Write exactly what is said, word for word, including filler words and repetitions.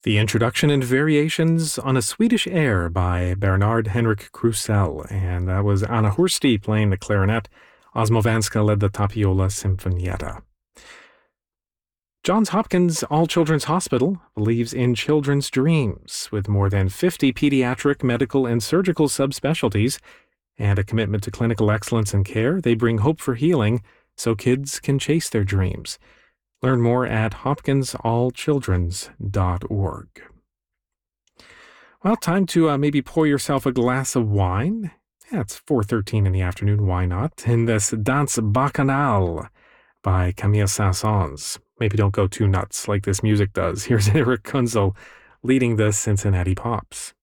The introduction and variations on a Swedish air by Bernard Henrik Krusell, and that was Anna Horsti playing the clarinet. Osmo Vanska led the Tapiola Sinfonietta. Johns Hopkins All Children's Hospital believes in children's dreams, with more than fifty pediatric, medical, and surgical subspecialties, and a commitment to clinical excellence and care. They bring hope for healing so kids can chase their dreams. Learn more at hopkins all children's dot org. Well, time to uh, maybe pour yourself a glass of wine. Yeah, it's four thirteen in the afternoon, why not? In this Danse Bacchanal by Camille Saint-Saëns. Maybe don't go too nuts like this music does. Here's Eric Kunzel leading the Cincinnati Pops.